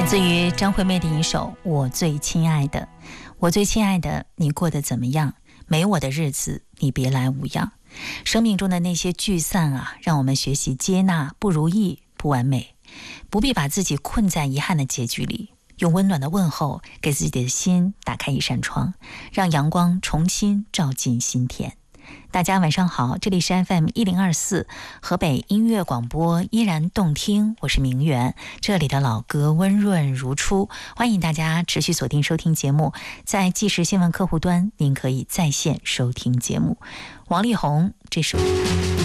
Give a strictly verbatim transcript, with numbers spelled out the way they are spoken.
选自于张惠妹的一首《我最亲爱的》。我最亲爱的，你过得怎么样？没我的日子，你别来无恙。生命中的那些聚散啊，让我们学习接纳不如意、不完美，不必把自己困在遗憾的结局里，用温暖的问候给自己的心打开一扇窗，让阳光重新照进心田。大家晚上好，这里是 F M 一零二四河北音乐广播，依然动听，我是明媛，这里的老歌温润如初，欢迎大家持续锁定收听节目。在即时新闻客户端，您可以在线收听节目。王力宏这首